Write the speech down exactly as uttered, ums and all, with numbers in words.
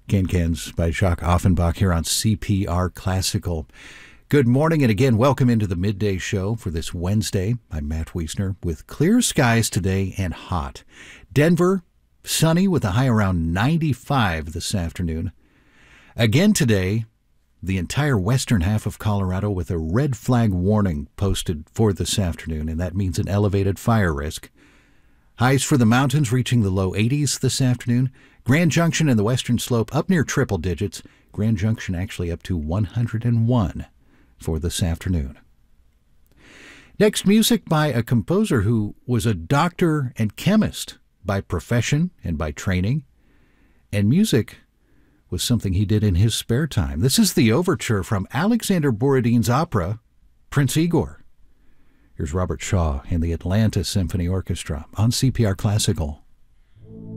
Can Cans by Jacques Offenbach here on C P R Classical. Good morning, and again, welcome into the midday show for this Wednesday. I'm Matt Wiesner with clear skies today and hot. Denver, sunny with a high around ninety-five this afternoon. Again today, the entire western half of Colorado with a red flag warning posted for this afternoon, and that means an elevated fire risk. Highs for the mountains reaching the low eighties this afternoon. Grand Junction and the western slope up near triple digits. Grand Junction actually up to one hundred one for this afternoon. Next, music by a composer who was a doctor and chemist by profession and by training. And music was something he did in his spare time. This is the overture from Alexander Borodin's opera, Prince Igor. Here's Robert Shaw and the Atlanta Symphony Orchestra on C P R Classical.